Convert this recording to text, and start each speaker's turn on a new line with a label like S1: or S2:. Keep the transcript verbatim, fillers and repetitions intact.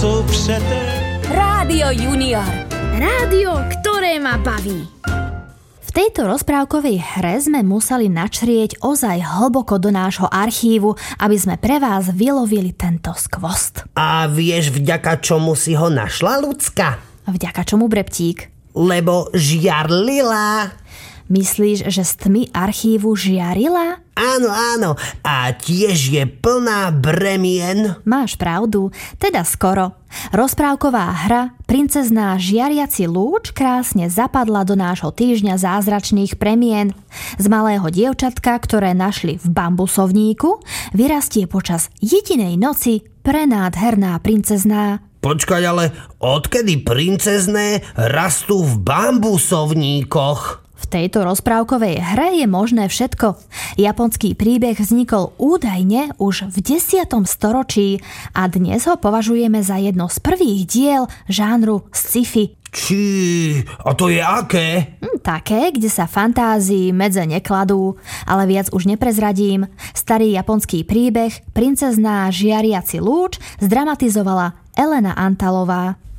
S1: Rádio Junior.
S2: Rádio, ktoré ma baví.
S3: V tejto rozprávkovej hre sme museli načrieť ozaj hlboko do nášho archívu, aby sme pre vás vylovili tento skvost.
S4: A vieš, vďaka čomu si ho našla, Lucka?
S3: Vďaka čomu, Breptík?
S4: Lebo žiarlila.
S3: Myslíš, že z tmy archívu žiarila?
S4: Áno, áno. A tiež je plná bremien.
S3: Máš pravdu, teda skoro. Rozprávková hra Princezná žiariaci lúč krásne zapadla do nášho týždňa zázračných premien. Z malého dievčatka, ktoré našli v bambusovníku, vyrastie počas jedinej noci prenádherná princezná.
S4: Počkaj, ale odkedy princezné rastú v bambusovníkoch?
S3: V tejto rozprávkovej hre je možné všetko. Japonský príbeh vznikol údajne už v desiatom storočí a dnes ho považujeme za jedno z prvých diel žánru sci-fi.
S4: Či, a to je aké?
S3: Hm, také, kde sa fantázii medze nekladú, ale viac už neprezradím. Starý japonský príbeh Princezná žiariaci lúč zdramatizovala Elena Antalová.